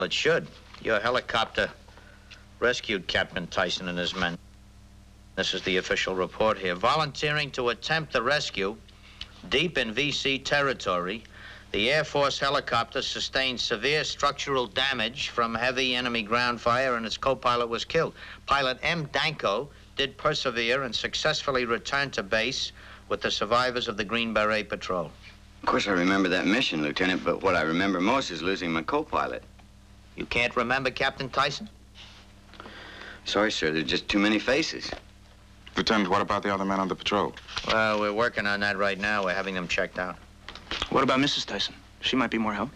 It should. Your helicopter rescued Captain Tyson and his men. This is the official report here. Volunteering to attempt the rescue deep in VC territory, the Air Force helicopter sustained severe structural damage from heavy enemy ground fire and its co-pilot was killed. Pilot M. Danko did persevere and successfully returned to base with the survivors of the Green Beret Patrol. Of course, I remember that mission, Lieutenant, but what I remember most is losing my co-pilot. You can't remember Captain Tyson? Sorry, sir, there's just too many faces. Lieutenant, what about the other men on the patrol? Well, we're working on that right now. We're having them checked out. What about Mrs. Tyson? She might be more help.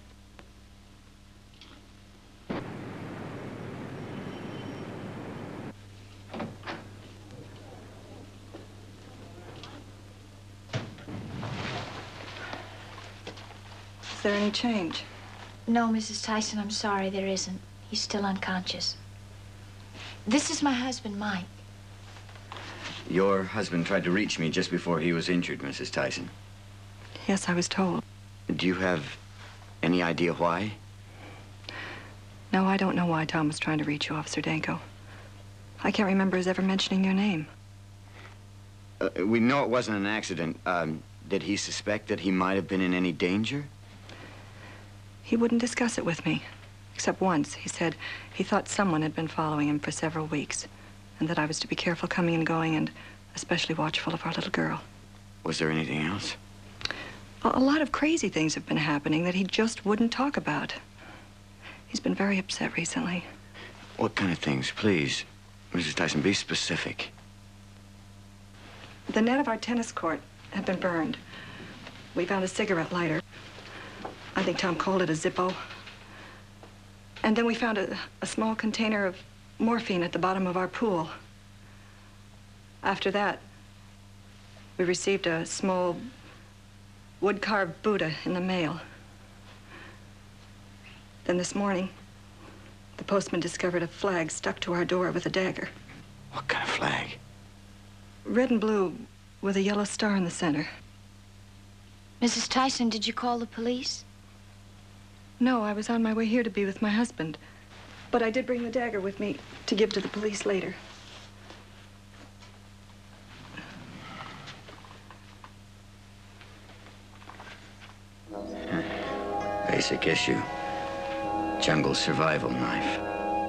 Is there any change? No, Mrs. Tyson, I'm sorry, there isn't. He's still unconscious. This is my husband, Mike. Your husband tried to reach me just before he was injured, Mrs. Tyson. Yes, I was told. Do you have any idea why? No, I don't know why Tom was trying to reach you, Officer Danko. I can't remember his ever mentioning your name. We know it wasn't an accident. Did he suspect that he might have been in any danger? He wouldn't discuss it with me, except once. He said he thought someone had been following him for several weeks, and that I was to be careful coming and going and especially watchful of our little girl. Was there anything else? A lot of crazy things have been happening that he just wouldn't talk about. He's been very upset recently. What kind of things? Please, Mrs. Tyson, be specific. The net of our tennis court had been burned. We found a cigarette lighter. I think Tom called it a Zippo. And then we found a small container of morphine at the bottom of our pool. After that, we received a small wood-carved Buddha in the mail. Then this morning, the postman discovered a flag stuck to our door with a dagger. What kind of flag? Red and blue with a yellow star in the center. Mrs. Tyson, did you call the police? No, I was on my way here to be with my husband. But I did bring the dagger with me to give to the police later. Basic issue. Jungle survival knife.